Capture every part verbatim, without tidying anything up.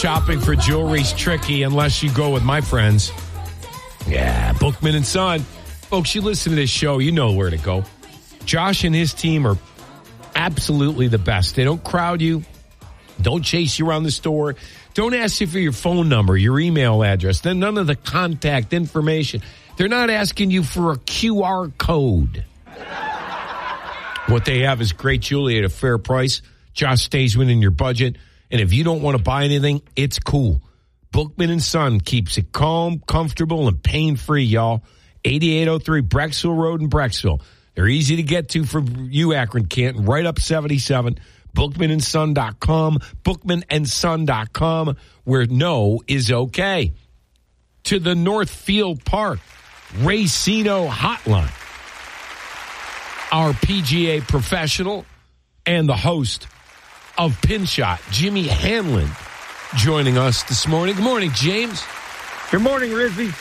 Shopping for jewelry's tricky unless you go with my friends. Yeah, Bookman and Son. Folks, you listen to this show, you know where to go. Josh and his team are absolutely the best. They don't crowd you. Don't chase you around the store. Don't ask you for your phone number, your email address. Then none of the contact information. They're not asking you for a Q R code. What they have is great jewelry at a fair price. Josh stays within your budget. And if you don't want to buy anything, it's cool. Bookman and Son keeps it calm, comfortable, and pain-free, y'all. eighty-eight oh three Brecksville Road in Brecksville. They're easy to get to for you, Akron, Canton, right up seventy-seven. bookman and son dot com, bookman and son dot com, where no is okay. To the Northfield Park Racino Hotline. Our P G A professional and the host of Pinshot, Jimmy Hanlon, joining us this morning. Good morning, James. Good morning, Rizzy.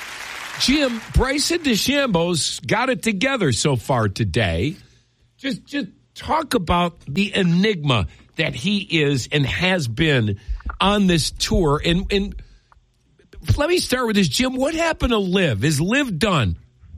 Jim, Bryson DeChambeau's got it together so far today. Just, just talk about the enigma that he is and has been on this tour. And, and let me start with this, Jim. What happened to Liv? Is Liv done?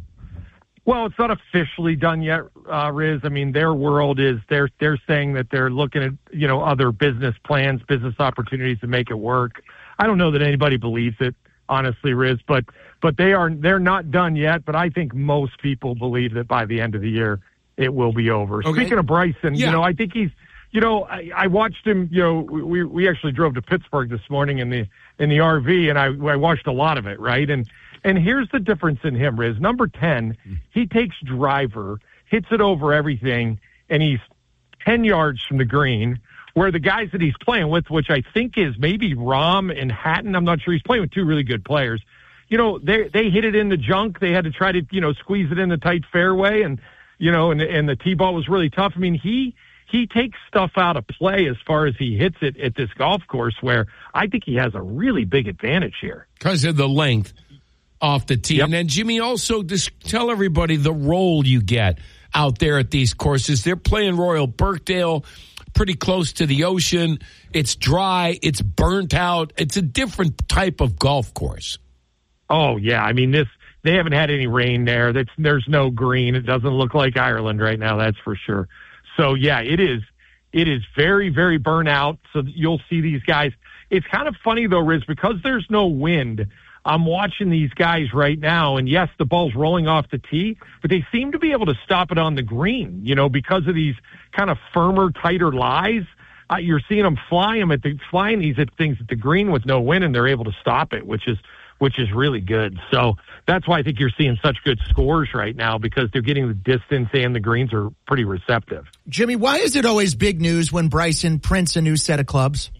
Well, it's not officially done yet, uh, Riz. I mean, their world is they're they're saying that they're looking at, you know, other business plans, business opportunities to make it work. I don't know that anybody believes it, honestly, Riz, but but they are they're not done yet. But I think most people believe that by the end of the year it will be over. Okay. Speaking of Bryson, yeah. you know, I think he's, you know, I, I watched him. You know, we we actually drove to Pittsburgh this morning in the in the R V, and I I watched a lot of it, right, and. And here's the difference in him, Riz. Number ten, he takes driver, hits it over everything, and he's ten yards from the green, where the guys that he's playing with, which I think is maybe Rahm and Hatton, I'm not sure, he's playing with two really good players. You know, they they hit it in the junk. They had to try to, you know, squeeze it in the tight fairway, and, you know, and, and the tee ball was really tough. I mean, he he takes stuff out of play as far as he hits it at this golf course, where I think he has a really big advantage here. Because of the length off the tee. Yep. And then, Jimmy, also just tell everybody the role you get out there at these courses. They're playing Royal Birkdale, pretty close to the ocean. It's dry. It's burnt out. It's a different type of golf course. Oh, yeah. I mean, this they haven't had any rain there. That's, there's no green. It doesn't look like Ireland right now, that's for sure. So, yeah, it is. It is very, very burnt out. So you'll see these guys. It's kind of funny, though, Riz, because there's no wind. I'm watching these guys right now, and yes, the ball's rolling off the tee, but they seem to be able to stop it on the green, you know, because of these kind of firmer, tighter lies. Uh, you're seeing them fly them at the, flying these at things at the green with no wind, and they're able to stop it, which is which is really good. So that's why I think you're seeing such good scores right now, because they're getting the distance and the greens are pretty receptive. Jimmy, why is it always big news when Bryson prints a new set of clubs?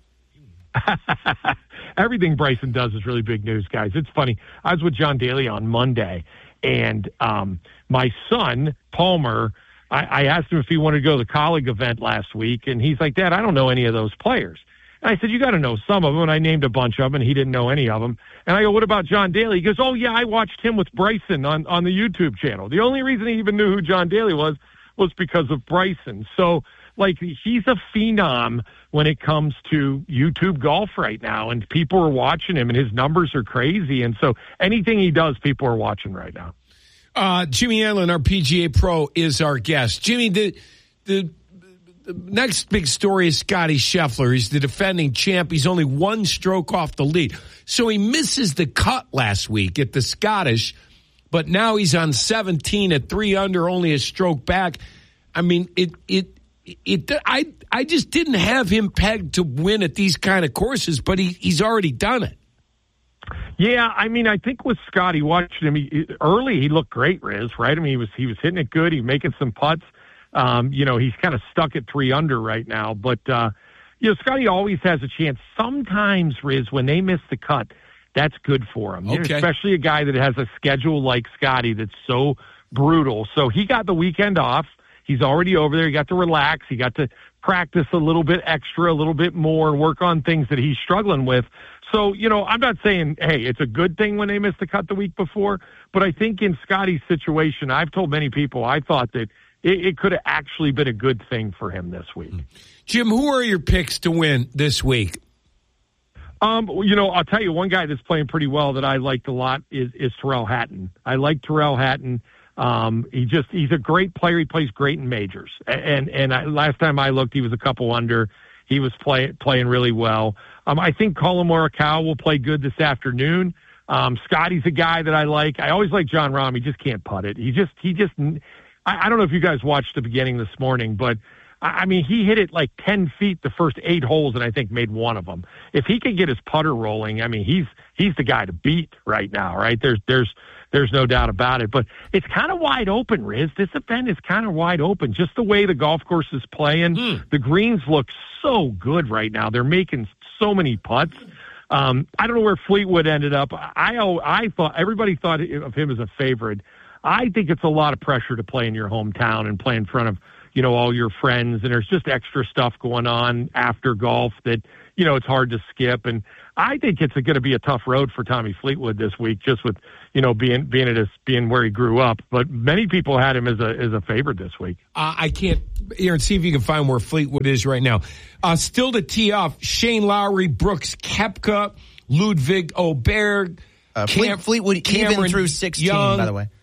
Everything Bryson does is really big news, guys. It's funny. I was with John Daly on Monday, and um, my son, Palmer, I, I asked him if he wanted to go to the colleague event last week, and he's like, Dad, I don't know any of those players. And I said, you got to know some of them, and I named a bunch of them, and he didn't know any of them. And I go, what about John Daly? He goes, oh, yeah, I watched him with Bryson on, on the YouTube channel. The only reason he even knew who John Daly was was because of Bryson. So, like, he's a phenom when it comes to YouTube golf right now, and people are watching him, and his numbers are crazy. And so anything he does, people are watching right now. Uh, Jimmy Allen, our P G A pro, is our guest. Jimmy, the, the the next big story is Scotty Scheffler. He's the defending champ. He's only one stroke off the lead. So he misses the cut last week at the Scottish, but now he's on seventeen at three under, only a stroke back. I mean, it it it. I I just didn't have him pegged to win at these kind of courses, but he he's already done it. Yeah, I mean, I think with Scotty, watching him he, early, he looked great, Riz. Right? I mean, he was he was hitting it good. He was making some putts. Um, you know, he's kind of stuck at three under right now. But, uh, you know, Scotty always has a chance. Sometimes, Riz, when they miss the cut, that's good for him. Okay. Especially a guy that has a schedule like Scotty that's so brutal. So he got the weekend off. He's already over there. He got to relax. He got to practice a little bit extra, a little bit more, and work on things that he's struggling with. So, you know, I'm not saying, hey, it's a good thing when they missed the cut the week before. But I think in Scotty's situation, I've told many people I thought that It, it could have actually been a good thing for him this week. Jim, who are your picks to win this week? Um, you know, I'll tell you one guy that's playing pretty well that I liked a lot is, is Terrell Hatton. I like Terrell Hatton. Um, he just, he's a great player. He plays great in majors. And, and I, last time I looked, he was a couple under. He was play, playing really well. Um, I think Colin Morikawa will play good this afternoon. Um, Scotty's a guy that I like. I always like John Rahm. He just can't putt it. He just, he just, I, I don't know if you guys watched the beginning this morning, but I mean, he hit it like ten feet the first eight holes and I think made one of them. If he can get his putter rolling, I mean, he's, he's the guy to beat right now, right? There's, there's, there's no doubt about it, but it's kind of wide open, Riz. This event is kind of wide open. Just the way the golf course is playing. Mm. The greens look so good right now. They're making so many putts. Um, I don't know where Fleetwood ended up. I, I thought everybody thought of him as a favorite. I think it's a lot of pressure to play in your hometown and play in front of, you know, all your friends, and there's just extra stuff going on after golf that, you know, it's hard to skip. And I think it's going to be a tough road for Tommy Fleetwood this week, just with, you know, being being at his, being where he grew up. But many people had him as a as a favorite this week. Uh, I can't, Aaron, see if you can find where Fleetwood is right now. Uh, still to tee off, Shane Lowry, Brooks Koepka, Ludwig Åberg, uh, Cam- Fleetwood Cameron even through sixteen, Young. By the way.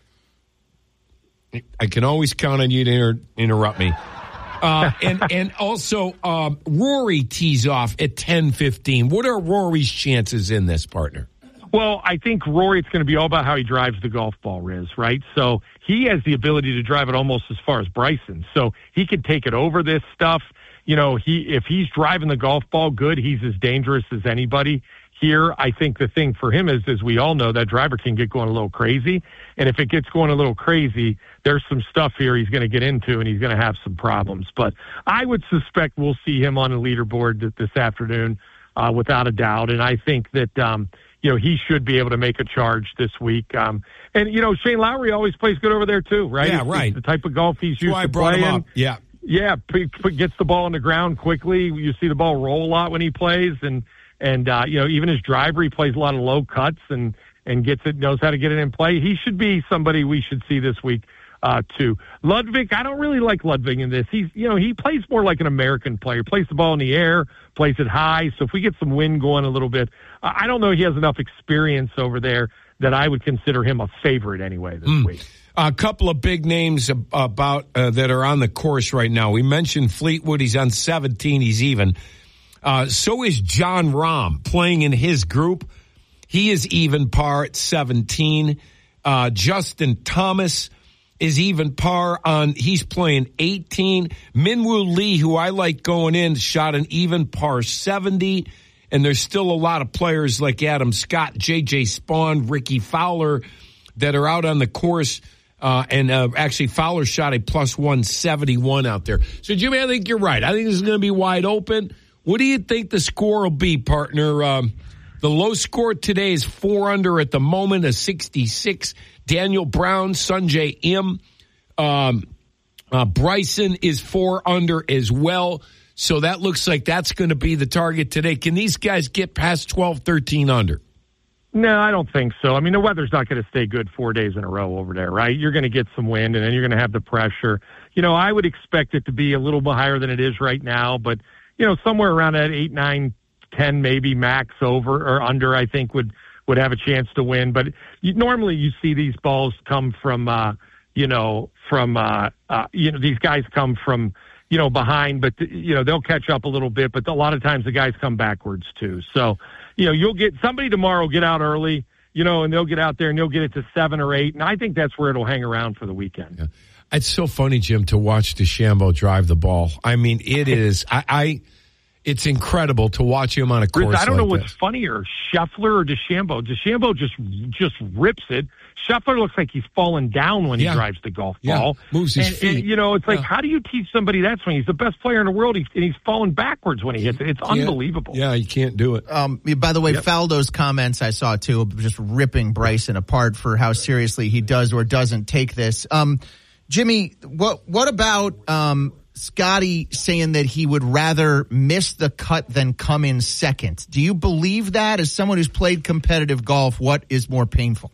I can always count on you to inter- interrupt me. Uh, and and also, um, Rory tees off at ten fifteen. What are Rory's chances in this, partner? Well, I think Rory, it's going to be all about how he drives the golf ball, Riz, right? So he has the ability to drive it almost as far as Bryson. So he could take it over this stuff. You know, he if he's driving the golf ball good, he's as dangerous as anybody. Here, I think the thing for him is, as we all know, that driver can get going a little crazy. And if it gets going a little crazy, there's some stuff here he's going to get into, and he's going to have some problems. But I would suspect we'll see him on the leaderboard this afternoon, uh, without a doubt. And I think that, um, you know, he should be able to make a charge this week. Um, and, you know, Shane Lowry always plays good over there, too, right? Yeah, it's, right. It's the type of golf he's used That's why to I brought playing. him up. Yeah. Yeah, p- p- gets the ball on the ground quickly. You see the ball roll a lot when he plays, and And, uh, you know, even his driver, he plays a lot of low cuts and, and gets it, knows how to get it in play. He should be somebody we should see this week, uh, too. Ludwig, I don't really like Ludwig in this. He's, you know, he plays more like an American player, plays the ball in the air, plays it high. So if we get some wind going a little bit, I don't know he has enough experience over there that I would consider him a favorite anyway this mm. week. A couple of big names about, uh, that are on the course right now. We mentioned Fleetwood. He's on seventeen. He's even. Uh, so is John Rahm playing in his group. He is even par at seventeen. Uh, Justin Thomas is even par on, he's playing eighteen. Minwoo Lee, who I like going in, shot an even par seventy. And there's still a lot of players like Adam Scott, J J Spawn, Ricky Fowler that are out on the course. Uh, and uh, actually, Fowler shot a plus one seventy-one out there. So, Jimmy, I think you're right. I think this is going to be wide open. What do you think the score will be, partner? Um, the low score today is four under at the moment, a sixty-six. Daniel Brown, Sungjae Im, um, uh, Bryson is four under as well. So that looks like that's going to be the target today. Can these guys get past twelve, thirteen under? No, I don't think so. I mean, the weather's not going to stay good four days in a row over there, right? You're going to get some wind, and then you're going to have the pressure. You know, I would expect it to be a little bit higher than it is right now, but you know, somewhere around that eight, nine, ten, maybe max over or under, I think would, would have a chance to win. But you, normally you see these balls come from, uh, you know, from, uh, uh, you know, these guys come from, you know, behind, but, you know, they'll catch up a little bit, but a lot of times the guys come backwards too. So, you know, you'll get somebody tomorrow will get out early, you know, and they'll get out there and they'll get it to seven or eight. And I think that's where it'll hang around for the weekend. Yeah. It's so funny, Jim, to watch DeChambeau drive the ball. I mean, it is, I, I, it's incredible to watch him on a course. I don't like know what's this. funnier, Scheffler or DeChambeau. DeChambeau just just rips it. Scheffler looks like he's falling down when yeah. he drives the golf yeah. ball. Moves his and, feet. And, you know, it's like, yeah. how do you teach somebody that swing? He's the best player in the world, he's, and he's falling backwards when he hits it. It's unbelievable. Yeah, you can't do it. Um, by the way, yep. Faldo's comments I saw, too, just ripping Bryson apart for how seriously he does or doesn't take this. Um, Jimmy, what what about um, Scotty saying that he would rather miss the cut than come in second? Do you believe that? As someone who's played competitive golf, what is more painful?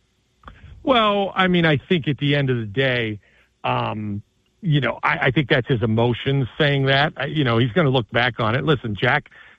Well, I mean, I think at the end of the day, um, you know, I, I think that's his emotions saying that. I, you know, he's going to look back on it. Listen, Jack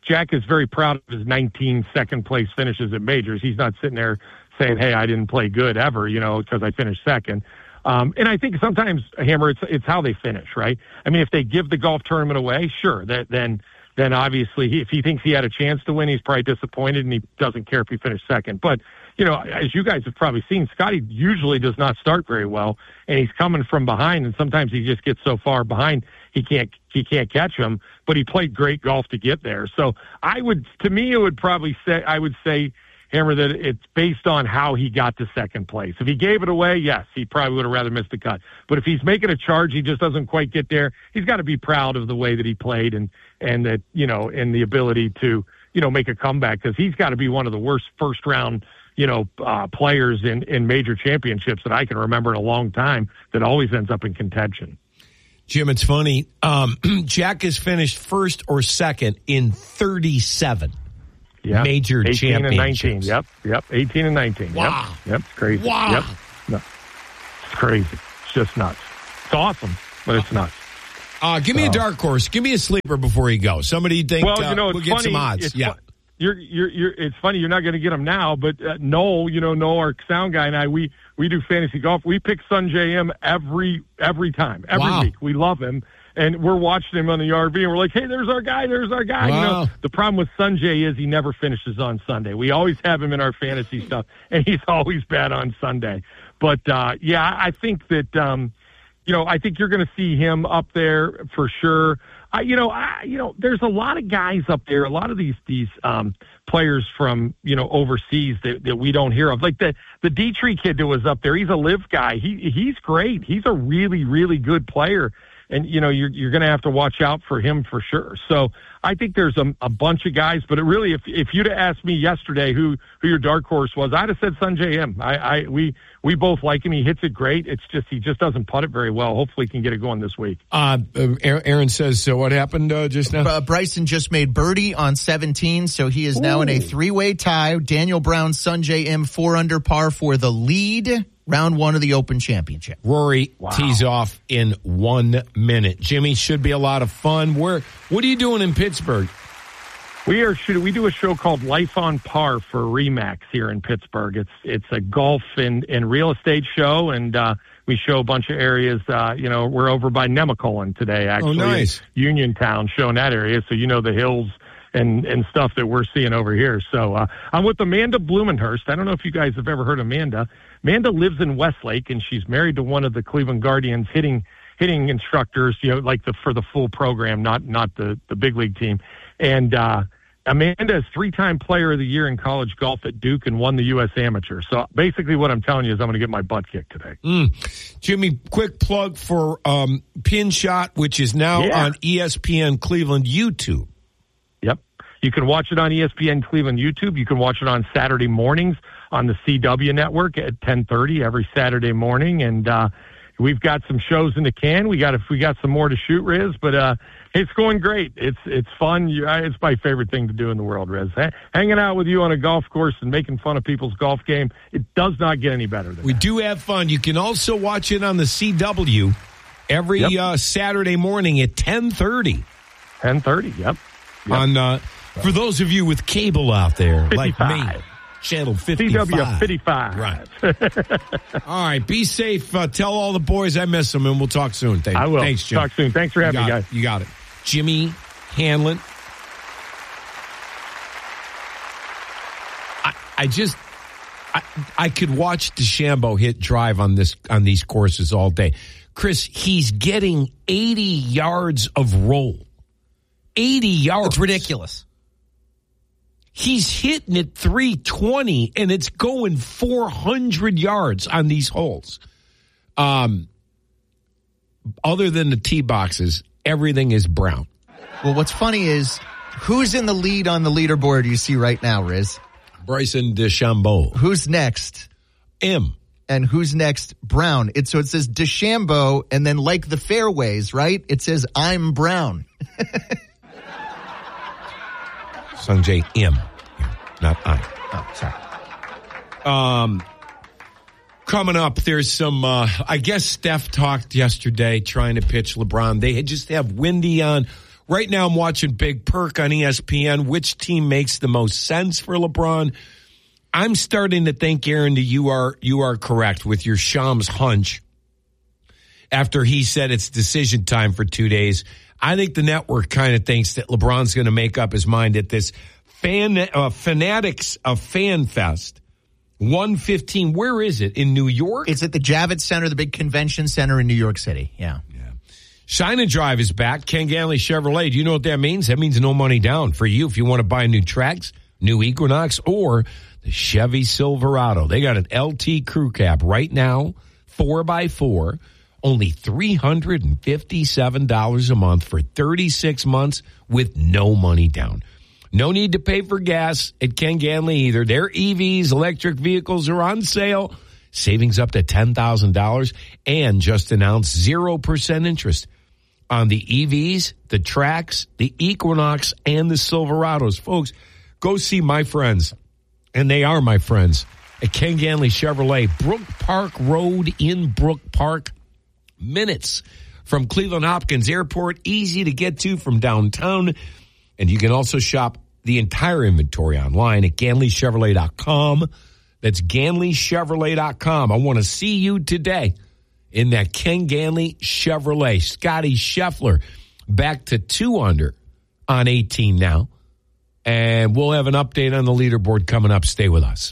Jack is very proud of his nineteen second place finishes at majors. He's not sitting there saying, hey, I didn't play good ever, you know, because I finished second. Um, and I think sometimes, Hammer, it's it's how they finish, right? I mean, if they give the golf tournament away, sure, that, then then obviously he, if he thinks he had a chance to win, he's probably disappointed, and he doesn't care if he finished second. But, you know, as you guys have probably seen, Scotty usually does not start very well, and he's coming from behind, and sometimes he just gets so far behind he can't he can't catch him. But he played great golf to get there. So I would, to me, it would probably say I would say. Hammer, that it's based on how he got to second place. If he gave it away, yes, he probably would have rather missed the cut. But if he's making a charge, he just doesn't quite get there. He's got to be proud of the way that he played and and that, you know, and the ability to, you know, make a comeback, because he's got to be one of the worst first round, you know, uh, players in in major championships that I can remember in a long time that always ends up in contention. Jim, it's funny. Um, Jack has finished first or second in thirty-seven. Yep. Major eighteen championships. And nineteen. Yep. Yep. eighteen and nineteen. Wow. Yep. Yep. It's crazy. Wow. Yep. No. It's crazy. It's just nuts. It's awesome, but it's nuts. Uh, give me so. a dark horse. Give me a sleeper before you go. Somebody you think well, you know, uh, it's we'll get funny. some odds. It's yeah. Fu- you're, you're, you're, it's funny. You're not going to get them now, but uh, Noel, you know, Noel, our sound guy, and I, we, we do fantasy golf. We pick Sungjae Im every, every time, every wow. week. We love him. And we're watching him on the R V, and we're like, hey, there's our guy, there's our guy. Wow. You know, the problem with Sungjae is he never finishes on Sunday. We always have him in our fantasy stuff, and he's always bad on Sunday. But, uh, yeah, I think that, um, you know, I think you're going to see him up there for sure. I, you know, I, you know, there's a lot of guys up there, a lot of these these um, players from, you know, overseas that, that we don't hear of. Like the the Dietrich kid that was up there, he's a live guy. He he's great. He's a really, really good player. And, you know, you're, you're going to have to watch out for him for sure. So I think there's a, a bunch of guys, but it really, if, if you'd have asked me yesterday who, who your dark horse was, I'd have said Sungjae Im. I, I, we, we both like him. He hits it great. It's just, he just doesn't putt it very well. Hopefully he can get it going this week. Uh, Aaron says, so what happened uh, just now? Uh, Bryson just made birdie on seventeen, so he is now Ooh. in a three-way tie. Daniel Brown, Sungjae Im, four under par for the lead. Round one of the Open Championship. Rory wow. tees off in one minute. Jimmy, should be a lot of fun. Where? What are you doing in Pittsburgh? We are shooting. We do a show called Life on Par for Remax here in Pittsburgh. It's it's a golf and, and real estate show, and uh, we show a bunch of areas. Uh, you know, we're over by Nemacolin today, actually. Oh, nice. Uniontown, showing that area, so you know the hills and and stuff that we're seeing over here. So uh, I'm with Amanda Blumenhurst. I don't know if you guys have ever heard of Amanda. Amanda lives in Westlake, and she's married to one of the Cleveland Guardians hitting hitting instructors, you know, like the for the full program, not not the, the big league team. And uh, Amanda is three-time player of the year in college golf at Duke and won the U S Amateur. So basically what I'm telling you is I'm going to get my butt kicked today. Mm. Jimmy, quick plug for um, Pin Shot, which is now yeah. on E S P N Cleveland YouTube. Yep. You can watch it on E S P N Cleveland YouTube. You can watch it on Saturday mornings on the C W network at ten thirty every Saturday morning. And uh, we've got some shows in the can. We got if we got some more to shoot, Riz, but uh, it's going great. It's it's fun. You, it's my favorite thing to do in the world, Riz. H- hanging out with you on a golf course and making fun of people's golf game, it does not get any better than we that. do have fun. You can also watch it on the C W every yep. uh, Saturday morning at ten thirty. ten thirty, yep. yep. On uh, for those of you with cable out there, fifty-five. Like me. Channel fifty-five. C W fifty-five. Right. All right. Be safe. Uh, tell all the boys I miss them, and we'll talk soon. Thanks, I will. Thanks, Jim. Talk soon. Thanks for having me, guys. It. You got it. Jimmy Hanlon. I, I just, I, I could watch DeChambeau hit drive on this on these courses all day. Chris, he's getting eighty yards of roll. eighty yards. It's ridiculous. He's hitting it three twenty, and it's going four hundred yards on these holes. Um, other than the tee boxes, everything is brown. Well, what's funny is, who's in the lead on the leaderboard you see right now, Riz? Bryson DeChambeau. Who's next? M. And who's next? Brown. It, so it says DeChambeau, and then like the fairways, right? It says, I'm Brown. Sungjae Im, not I. Oh, sorry. Um, coming up, there's some, uh, I guess Steph talked yesterday trying to pitch LeBron. They just have windy on Right now, I'm watching Big Perk on E S P N. Which team makes the most sense for LeBron? I'm starting to think, Aaron, that you are you are correct with your Shams hunch. After he said it's decision time for two days, I think the network kind of thinks that LeBron's going to make up his mind at this fan uh, Fanatics of Fan Fest. one fifteen, where is it? In New York? It's at the Javits Center, the big convention center in New York City. Yeah. Yeah. Shine and Drive is back. Ken Ganley Chevrolet. Do you know what that means? That means no money down for you if you want to buy new Trax, new Equinox, or the Chevy Silverado. They got an L T crew cab right now, four by four, only three hundred fifty-seven dollars a month for thirty-six months with no money down. No need to pay for gas at Ken Ganley either. Their E Vs, electric vehicles, are on sale. Savings up to ten thousand dollars, and just announced zero percent interest on the E Vs, the Trax, the Equinox, and the Silverados. Folks, go see my friends, and they are my friends, at Ken Ganley Chevrolet, Brook Park Road in Brook Park. Minutes from Cleveland Hopkins Airport, easy to get to from downtown. And you can also shop the entire inventory online at Ganley Chevrolet dot com. That's Ganley Chevrolet dot com. I want to see you today in that Ken Ganley Chevrolet. Scotty Scheffler back to two under on eighteen now. And we'll have an update on the leaderboard coming up. Stay with us.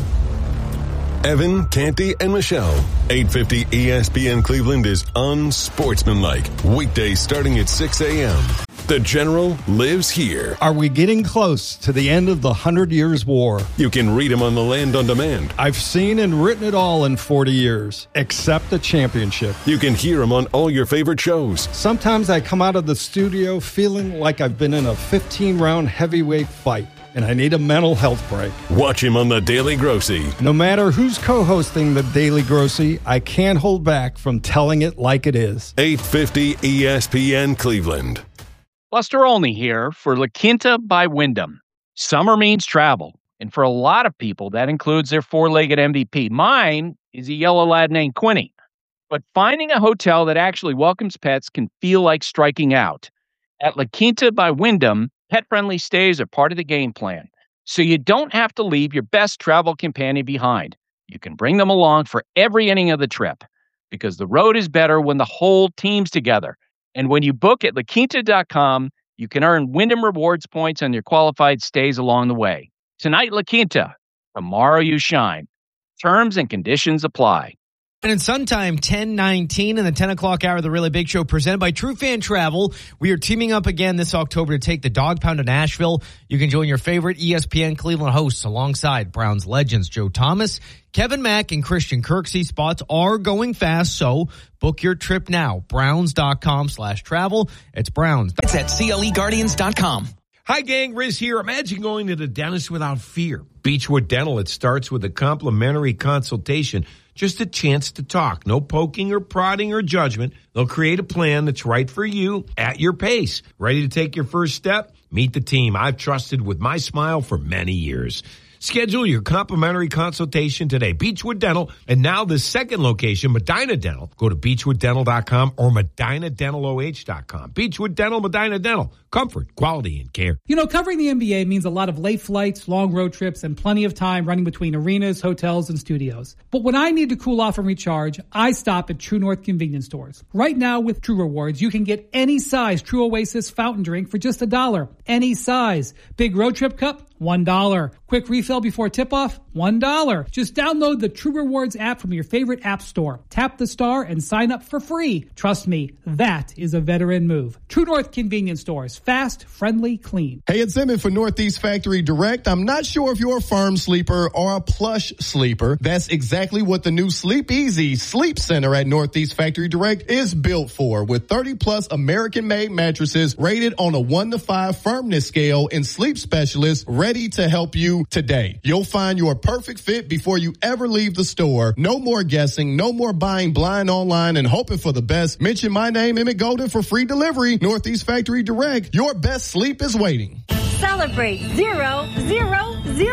Evan, Canty, and Michelle. eight fifty E S P N Cleveland is unsportsmanlike. Weekdays starting at six a.m. The General lives here. Are we getting close to the end of the Hundred Years' War? You can read him on the Land on Demand. I've seen and written it all in forty years, except the championship. You can hear him on all your favorite shows. Sometimes I come out of the studio feeling like I've been in a fifteen-round heavyweight fight, and I need a mental health break. Watch him on The Daily Grossy. No matter who's co-hosting The Daily Grossy, I can't hold back from telling it like it is. eight fifty E S P N Cleveland. Buster Olney here for La Quinta by Wyndham. Summer means travel, and for a lot of people, that includes their four-legged M V P. Mine is a yellow lad named Quinny. But finding a hotel that actually welcomes pets can feel like striking out. At La Quinta by Wyndham, pet-friendly stays are part of the game plan, so you don't have to leave your best travel companion behind. You can bring them along for every inning of the trip, because the road is better when the whole team's together. And when you book at La Quinta dot com, you can earn Wyndham Rewards points on your qualified stays along the way. Tonight, La Quinta. Tomorrow, you shine. Terms and conditions apply. And in Suntime, ten nineteen in the ten o'clock hour of the Really Big Show, presented by True Fan Travel. We are teaming up again this October to take the Dog Pound to Nashville. You can join your favorite E S P N Cleveland hosts alongside Browns legends Joe Thomas, Kevin Mack, and Christian Kirksey. Spots are going fast, so book your trip now. Browns.com slash travel. It's Browns. It's at C L E Guardians dot com. Hi, gang. Riz here. Imagine going to the dentist without fear. Beechwood Dental, it starts with a complimentary consultation. Just a chance to talk. No poking or prodding or judgment. They'll create a plan that's right for you at your pace. Ready to take your first step? Meet the team I've trusted with my smile for many years. Schedule your complimentary consultation today. Beechwood Dental, and now the second location, Medina Dental. Go to beechwood dental dot com or medina dental o h dot com. Beechwood Dental, Medina Dental. Comfort, quality, and care. You know, covering the N B A means a lot of late flights, long road trips, and plenty of time running between arenas, hotels, and studios. But when I need to cool off and recharge, I stop at True North convenience stores. Right now with True Rewards, you can get any size True Oasis fountain drink for just a dollar. Any size. Big road trip cup, one dollar. Quick refill before tip-off, one dollar. Just download the True Rewards app from your favorite app store. Tap the star and sign up for free. Trust me, that is a veteran move. True North convenience stores. Fast, friendly, clean. Hey, it's Emmett for Northeast Factory Direct. I'm not sure if you're a firm sleeper or a plush sleeper. That's exactly what the new Sleep Easy Sleep Center at Northeast Factory Direct is built for, with thirty plus American-made mattresses rated on a one to five firmness scale and sleep specialists ready to help you today. You'll find your perfect fit before you ever leave the store. No more guessing, no more buying blind online and hoping for the best. Mention my name, Emmett Golden, for free delivery. Northeast Factory Direct. Your best sleep is waiting. Celebrate zero, zero, zero.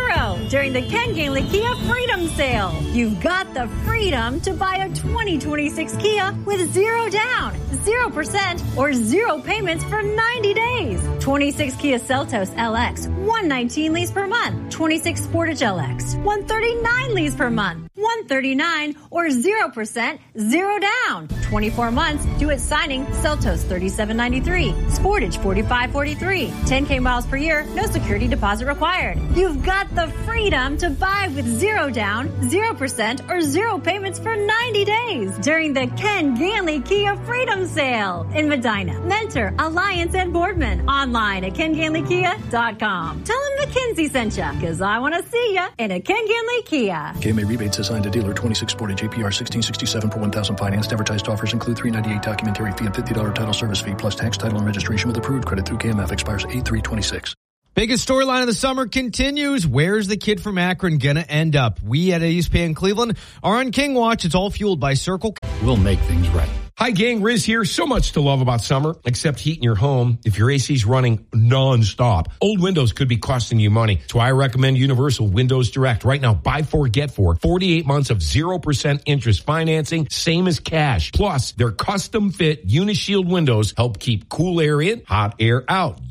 during the Ken Gainley Kia Freedom Sale. You've got the freedom to buy a twenty twenty-six Kia with zero down, zero percent, or zero payments for ninety days. twenty-six Kia Seltos L X, one nineteen lease per month. twenty-six Sportage L X, one thirty-nine lease per month. one thirty-nine or zero percent, zero down. twenty-four months, due at signing, Seltos thirty-seven ninety-three, Sportage forty-five forty-three, ten K miles per year, no security deposit required. You've got the freedom to buy with zero down, zero percent, or zero payments for ninety days during the Ken Gainley Kia Freedom Sale in Medina, Mentor, Alliance, and Boardman. Online at ken gainley kia dot com. Tell him McKinsey sent ya, because I want to see ya in a Ken Gainley Kia. K M A rebates assigned to dealer twenty-six Sportage A P R sixteen sixty-seven per one thousand financed. Advertised offers include three ninety-eight documentary fee and fifty dollars title service fee plus tax, title, and registration with approved credit through K M F. Expires eight three twenty-six. Biggest storyline of the summer continues. Where's the kid from Akron gonna end up? We at E S P N Cleveland are on King Watch. It's all fueled by Circle K. We'll make things right. Hi, gang. Riz here. So much to love about summer, except heating your home. If your A C's running nonstop, old windows could be costing you money. So I recommend Universal Windows Direct. Right now, buy four, get four. forty-eight months of zero percent interest financing, same as cash. Plus, their custom fit Unishield windows help keep cool air in, hot air out.